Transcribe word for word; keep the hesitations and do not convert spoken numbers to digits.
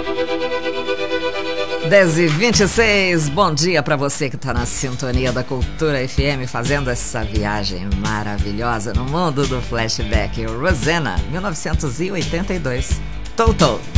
dez e vinte e seis, bom dia para você que tá na sintonia da Cultura F M, fazendo essa viagem maravilhosa no mundo do flashback. Rosanna, mil novecentos e oitenta e dois, Toto.